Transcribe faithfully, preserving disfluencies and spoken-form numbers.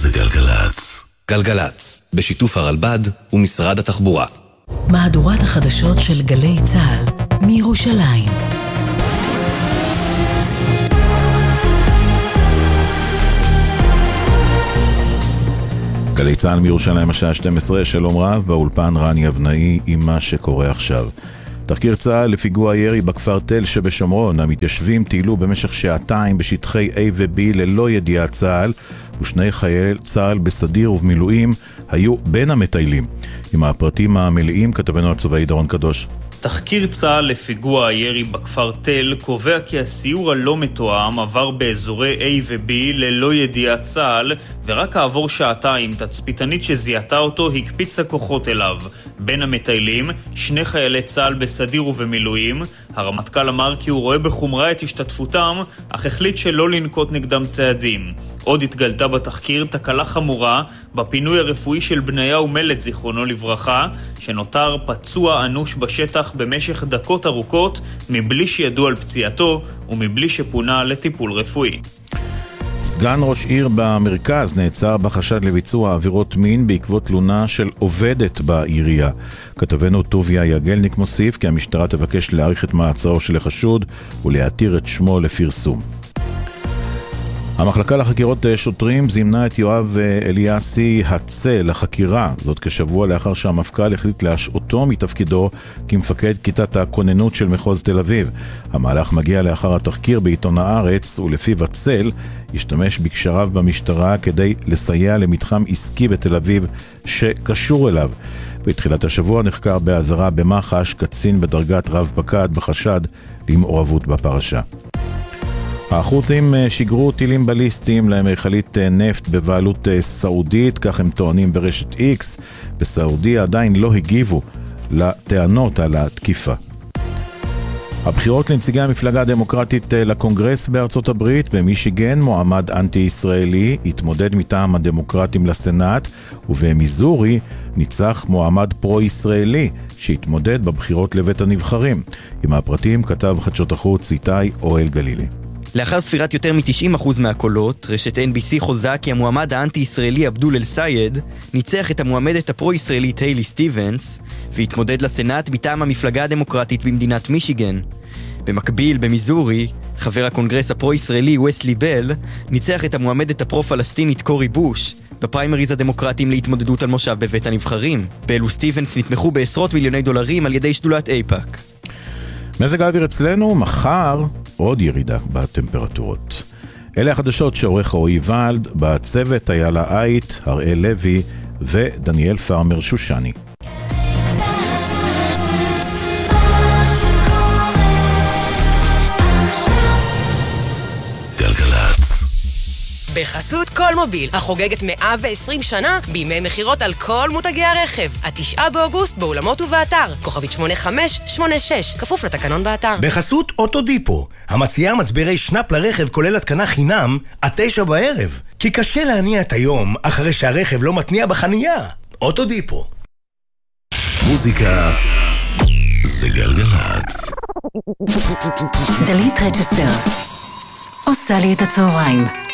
זה גלגלץ. גלגלץ, בשיתוף הרלב"ד ומשרד התחבורה. מהדורת החדשות של גלי צה"ל מירושלים. גלי צה"ל מירושלים השעה שתים עשרה, שלום רב, באולפן רני אבנאי עם מה שקורה עכשיו. תחקיר צה"ל לפיגוע ירי בכפר תל שבשומרון. המתיישבים טיילו במשך שעתיים בשטחי A ו-B ללא ידיעת צה"ל, ושני חיילי צה"ל בסדיר ובמילואים היו בין המטיילים. עם הפרטים המלאים כתבנו הצבאי דורון קדוש. תחקיר צה"ל לפיגוע הירי בכפר תל קובע כי הסיור הלא מתואם עבר באזורי A ו-B ללא ידיעת צה"ל, ורק כעבור שעתיים תצפיתנית שזיהתה אותו הקפיצה כוחות אליו. בין המטיילים שני חיילי צה"ל בסדיר ובמילואים. הרמטכ"ל אמר כי הוא רואה בחומרה את השתתפותם, אך החליט שלא לנקוט נגדם צעדים. עוד התגלתה בתחקיר תקלה חמורה בפינוי הרפואי של בניהו מלט זיכרונו לברכה, שנותר פצוע אנוש בשטח במשך דקות ארוכות מבלי שידעו על פציעתו ומבלי שפונה לטיפול רפואי. סגן ראש עיר במרכז נעצר בחשד לביצוע עבירות מין בעקבות תלונה של עובדת בעירייה. כתבנו טוביה יגלניק מוסיף כי המשטרה תבקש להאריך את מעצרו של החשוד ולהתיר את שמו לפרסום. המחלקה לחקירות שוטרים זימנה את יואב אליאסי הצל לחקירה, זאת כשבוע לאחר שהמפכ"ל החליט להשעותו מתפקידו כמפקד כיתת הכוננות של מחוז תל אביב. המהלך מגיע לאחר התחקיר בעיתון הארץ, ולפיו הצל השתמש בקשריו במשטרה כדי לסייע למתחם עסקי בתל אביב שקשור אליו. בתחילת השבוע נחקר באזהרה במח"ש קצין בדרגת רב פקד בחשד למעורבות בפרשה. החות'ים שיגרו טילים בליסטיים למכלית נפט בבעלות סעודית, כך הם טוענים ברשת X. בסעודיה עדיין לא הגיבו לטענות על התקיפה. הבחירות לנציגי המפלגה הדמוקרטית לקונגרס בארצות הברית, במישיגן מועמד אנטי-ישראלי התמודד מטעם הדמוקרטים לסנאט, ובמיזורי ניצח מועמד פרו-ישראלי שהתמודד בבחירות לבית הנבחרים. עם הפרטים כתב חדשות החוץ איתי אוהל גלילי. לאחר ספירת יותר מ-תשעים אחוז מהקולות, רשת אן בי סי חוזה כי המועמד האנטי-ישראלי אבדול אל-סייד ניצח את המועמדת הפרו-ישראלית היילי סטיבנס והתמודד לסנאט מטעם המפלגה הדמוקרטית במדינת מישיגן. במקביל, במיזורי, חבר הקונגרס הפרו-ישראלי וסלי בל ניצח את המועמדת הפרו-פלסטינית קורי בוש בפריימריז הדמוקרטיים להתמודדות על מושב בבית הנבחרים. בל וסטיבנס נתמכו בעשרות מיליוני דולרים על ידי שדולת אייפאק. מזג האוויר אצלנו, מחר עוד ירידה בטמפרטורות. אלה החדשות שעורך רועי ולד, בצוות איילה אייט, הראל לוי ודניאל פרמר שושני. גלגלץ. בחסות כל מוביל, החוגגת מאה ועשרים שנה בימי מחירות על כל מותגי הרכב. התשעה באוגוסט באולמות ובאתר. כוכבית שמונה חמש שמונה שש, כפוף לתקנון באתר. בחסות אוטודיפו, המציעה מצברי שנאפ לרכב כולל התקנה חינם עד תשע בערב. כי קשה להניע את היום אחרי שהרכב לא מתניע בחנייה. אוטודיפו. מוזיקה זה גלגלץ. דלית רצ'סטר עושה לי את הצהריים.